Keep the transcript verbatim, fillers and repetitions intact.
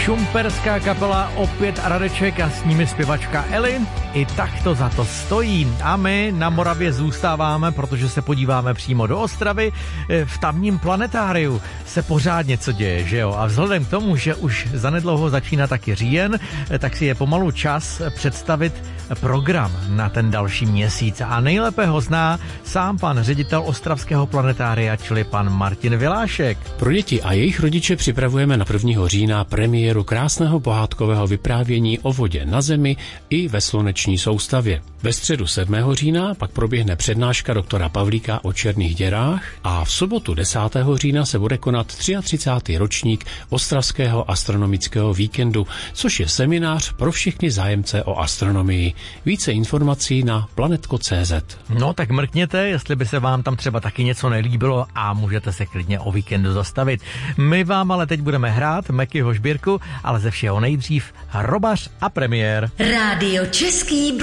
Šumperská kapela opět a Radeček a s nimi zpěvačka Eli. I tak to za to stojí. A my na Moravě zůstáváme, protože se podíváme přímo do Ostravy. V tamním planetáriu se pořád něco děje, že jo? A vzhledem k tomu, že už zanedlouho začíná taky říjen, tak si je pomalu čas představit program na ten další měsíc. A nejlépe ho zná sám pan ředitel Ostravského planetária, čili pan Martin Vilášek. Pro děti a jejich rodiče připravujeme na prvního října premiéru krásného pohádkového vyprávění o vodě na Zemi i ve sluneční soustavě. Ve středu sedmého října pak proběhne přednáška doktora Pavlíka o černých děrách a v sobotu desátého října se bude konat třicátý třetí ročník Ostravského astronomického víkendu, což je seminář pro všechny zájemce o astronomii. Více informací na planetko tečka cé zet. No tak mrkněte, jestli by se vám tam třeba taky něco nelíbilo a můžete se klidně o víkendu zastavit. My vám ale teď budeme hrát Mekyho sbírku, ale ze všeho nejdřív Robař a premiér. Rádio Český